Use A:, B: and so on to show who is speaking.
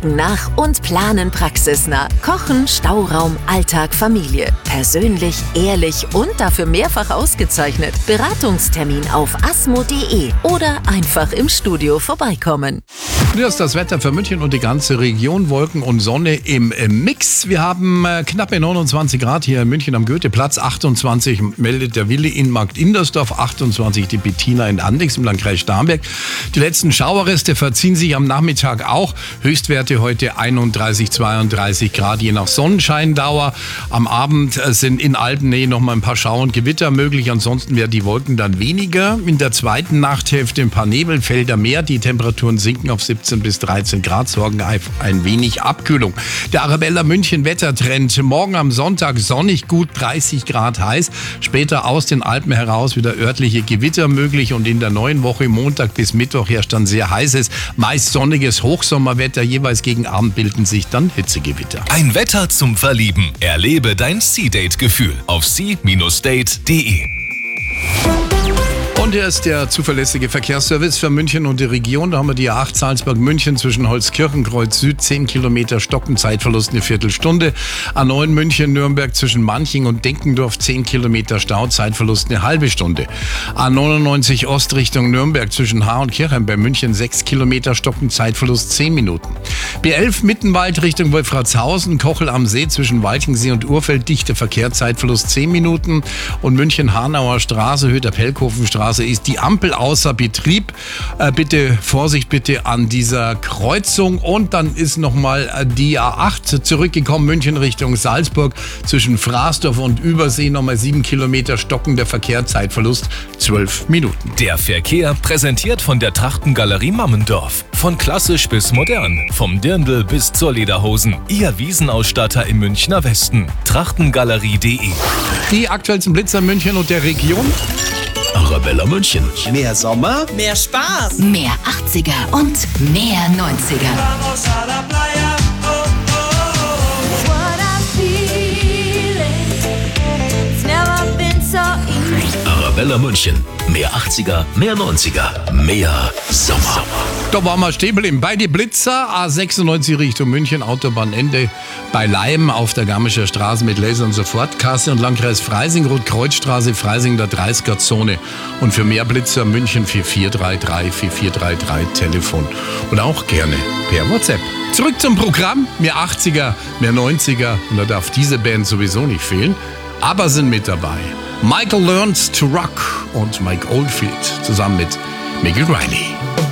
A: fragen nach und planen praxisnah. Kochen, Stauraum, Alltag, Familie. Persönlich, ehrlich und dafür mehrfach ausgezeichnet. Beratungstermin auf asmo.de oder einfach im Studio vorbeikommen.
B: Hier ist das Wetter für München und die ganze Region. Wolken und Sonne im Mix. Wir haben knappe 29 Grad hier in München am Goetheplatz. 28 meldet der Willi in Markt Indersdorf. 28 die Bettina in Andechs im Landkreis Starnberg. Die letzten Schauerreste verziehen sich am Nachmittag auch. Höchstwerte heute 31, 32 Grad je nach Sonnenscheindauer. Am Abend sind in Alpennähe noch mal ein paar Schauer und Gewitter möglich. Ansonsten werden die Wolken dann weniger. In der zweiten Nachthälfte ein paar Nebelfelder mehr. Die Temperaturen sinken auf 17 bis 13 Grad, sorgen ein wenig Abkühlung. Der Arabella München Wettertrend. Morgen am Sonntag sonnig, gut 30 Grad heiß. Später aus den Alpen heraus wieder örtliche Gewitter möglich. Und in der neuen Woche Montag bis Mittwoch herrscht dann sehr heißes, meist sonniges Hochsommerwetter. Jeweils gegen Abend bilden sich dann Hitzegewitter.
C: Ein Wetter zum Verlieben. Erlebe dein Sea-Date-Gefühl auf sea-date.de.
B: Und hier ist der zuverlässige Verkehrsservice für München und die Region. Da haben wir die A8 Salzburg-München zwischen Holzkirchen, Kreuz Süd, 10 Kilometer Stocken, Zeitverlust eine Viertelstunde. A9 München-Nürnberg zwischen Manching und Denkendorf, 10 Kilometer Stau, Zeitverlust eine halbe Stunde. A99 Ost Richtung Nürnberg zwischen Haar und Kirchheim bei München, 6 Kilometer Stocken, Zeitverlust 10 Minuten. B11 Mittenwald Richtung Wolfratshausen, Kochel am See zwischen Walchensee und Urfeld, dichter Verkehr, Zeitverlust 10 Minuten. Und München-Hanauer Straße, Hüter-Pelkhofenstraße ist die Ampel außer Betrieb. Bitte Vorsicht bitte an dieser Kreuzung. Und dann ist nochmal die A8 zurückgekommen, München Richtung Salzburg. Zwischen Fraßdorf und Übersee nochmal 7 Kilometer stockender Verkehr, Zeitverlust 12 Minuten.
C: Der Verkehr präsentiert von der Trachtengalerie Mammendorf. Von klassisch bis modern, vom Dirndl bis zur Lederhosen. Ihr Wiesenausstatter im Münchner Westen. Trachtengalerie.de.
B: Die aktuellsten Blitzer München und der Region.
C: Arabella München.
D: Mehr Sommer,
E: Mehr Spaß.
A: Mehr 80er und mehr 90er.
F: Vamos a la playa, oh, oh, oh.
C: Arabella München. Mehr 80er, mehr 90er, mehr Sommer.
B: Da waren wir stehen geblieben. Bei die Blitzer, A96 Richtung München, Autobahnende bei Leim auf der Garmischer Straße mit Laser und Sofortkasse und Landkreis Freising, Rotkreuzstraße, Freising der 30er-Zone. Und für mehr Blitzer München 4433 Telefon. Und auch gerne per WhatsApp. Zurück zum Programm. Mehr 80er, mehr 90er. Und da darf diese Band sowieso nicht fehlen. Aber sind mit dabei. Michael Learns to Rock und Mike Oldfield zusammen mit Michael Riley.